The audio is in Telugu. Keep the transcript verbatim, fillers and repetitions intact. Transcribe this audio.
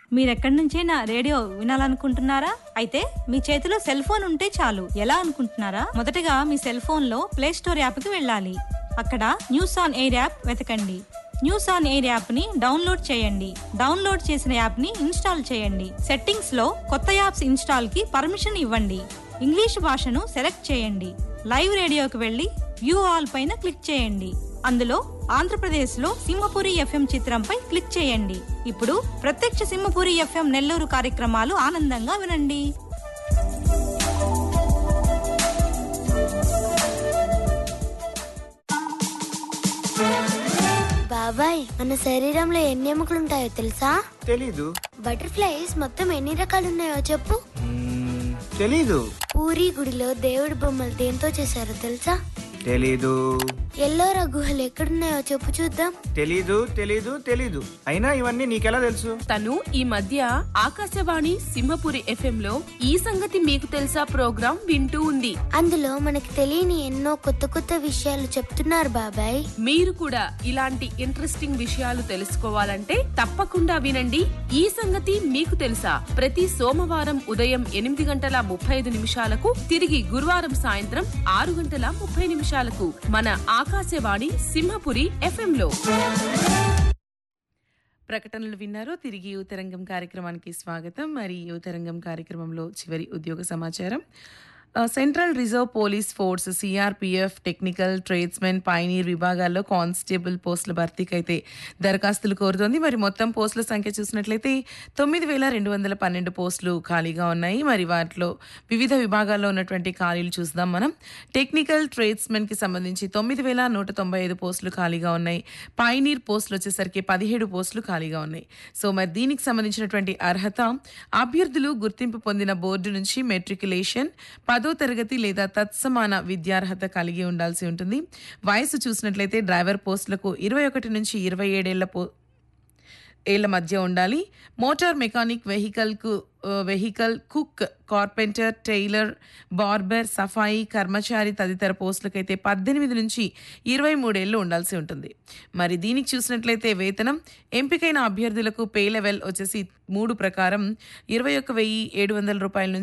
మీరెక్కడి నుంచైనా రేడియో వినాలనుకుంటున్నారా? అయితే మీ చేతిలో సెల్ ఫోన్ ఉంటే చాలు. ఎలా అనుకుంటున్నారా? మొదటగా మీ సెల్ ఫోన్ లో ప్లే స్టోర్ యాప్ కి వెళ్ళాలి. అక్కడ న్యూస్ ఆన్ ఎయిర్ యాప్ వెతకండి. న్యూస్ ఆన్ ఎయిర్ యాప్ ని డౌన్లోడ్ చేయండి. డౌన్లోడ్ చేసిన యాప్ ని ఇన్స్టాల్ చేయండి. సెట్టింగ్స్ లో కొత్త యాప్స్ ఇన్స్టాల్ కి పర్మిషన్ ఇవ్వండి. ఇంగ్లీష్ భాషను సెలెక్ట్ చేయండి. లైవ్ రేడియోకి వెళ్లి వ్యూ ఆల్ పైన క్లిక్ చేయండి. అందులో ఆంధ్రప్రదేశ్ లో సింహపురి ఎఫ్ఎం చిత్రంపై క్లిక్ చేయండి. ఇప్పుడు ప్రత్యక్ష సింహపురి ఎఫ్ఎం నెల్లూరు కార్యక్రమాలు ఆనందంగా వినండి. బాబాయ్, మన శరీరంలో ఎన్ని ఎముకలు ఉంటాయో తెలుసా? తెలీదు. బటర్ఫ్లైస్ మొత్తం ఎన్ని రకాలు ఉన్నాయో చెప్పు. తెలీదు. పూరి గుడిలో దేవుడి బొమ్మలు దేంతో చేశారో తెలుసా? తెలీదు. ఎల్లోరా గుహలు ఎక్కడున్నాయో చెప్పు చూద్దాం. తెలీదు తెలీదు తెలీదు అయినా ఇవన్నీ నీకెలా తెలుసు? తను ఈ మధ్య ఆకాశవాణి సింహపురి ఎఫ్ఎం లో ఈ సంగతి మీకు తెలుసా ప్రోగ్రాం వింటూ ఉంది. అందులో మనకి తెలియని ఎన్నో కొత్త కొత్త విషయాలు చెప్తున్నారు బాబాయ్. మీరు కూడా ఇలాంటి ఇంట్రెస్టింగ్ విషయాలు తెలుసుకోవాలంటే తప్పకుండా వినండి ఈ సంగతి మీకు తెలుసా. ప్రతి సోమవారం ఉదయం ఎనిమిది గంటల ముప్పై ఐదు నిమిషాలకు, తిరిగి గురువారం సాయంత్రం ఆరు గంటల ముప్పై నిమిషాలకు మన ఆకాశవాణి సింహపురి ఎఫ్ఎం లో. ప్రకటనలు విన్నారు. తిరిగి యువతరంగం కార్యక్రమానికి స్వాగతం. మరి యువతరంగం కార్యక్రమంలో చివరి ఉద్యోగ సమాచారం. Central reserve police force, CRPF, technical, tradesmen, pioneer విభాగాల్లో కానిస్టేబుల్ పోస్టుల భర్తీకి అయితే దరఖాస్తులు కోరుతోంది. మరి మొత్తం పోస్టుల సంఖ్య చూసినట్లయితే తొమ్మిది వేల రెండు వందల పన్నెండు పోస్టులు ఖాళీగా ఉన్నాయి. మరి వాటిలో వివిధ విభాగాల్లో ఉన్నటువంటి ఖాళీలు చూద్దాం మనం. టెక్నికల్, ట్రేడ్స్మెన్కి సంబంధించి తొమ్మిది వేల నూట తొంభై ఐదు పోస్టులు ఖాళీగా ఉన్నాయి. పైనీర్ పోస్టులు వచ్చేసరికి పదిహేడు పోస్టులు ఖాళీగా ఉన్నాయి. సో మరి దీనికి సంబంధించినటువంటి అర్హత అభ్యర్థులు గుర్తింపు పొందిన బోర్డు నుంచి మెట్రికులేషన్, పదో తరగతి లేదా తత్సమాన విద్యార్హత కలిగి ఉండాల్సి ఉంటుంది. వయసు చూసినట్లయితే డ్రైవర్ పోస్టులకు ఇరవై ఒకటి నుంచి ఇరవై ఏడేళ్ల పో ఏళ్ల మధ్య ఉండాలి. మోటార్ మెకానిక్, వెహికల్ కు vehicle cook, carpenter, tailor, barber, సఫాయి కర్మచారి తదితర పోస్టులకైతే పద్దెనిమిది నుంచి ఇరవై మూడేళ్లు ఉండాల్సి ఉంటుంది. మరి దీనికి చూసినట్లయితే వేతనం ఎంపికైన అభ్యర్థులకు పే లెవెల్ వచ్చేసి మూడు ప్రకారం ఇరవై ఒక్క వెయ్యి ఏడు వందల రూపాయల నుంచి